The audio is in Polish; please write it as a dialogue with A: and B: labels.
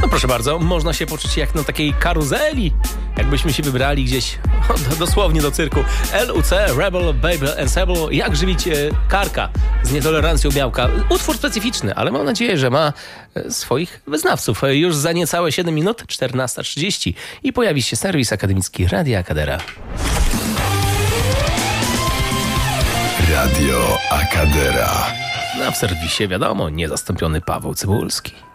A: proszę bardzo, można się poczuć jak na takiej karuzeli, jakbyśmy się wybrali gdzieś dosłownie do cyrku. LUC, Rebel, Babel Ensemble, jak żywić karka z nietolerancją białka. Utwór specyficzny, ale mam nadzieję, że ma swoich wyznawców. Już za niecałe 7 minut, 14:30 i pojawi się serwis akademicki Radia Akadera.
B: Radio Akadera.
A: A w serwisie wiadomo, niezastąpiony Paweł Cybulski.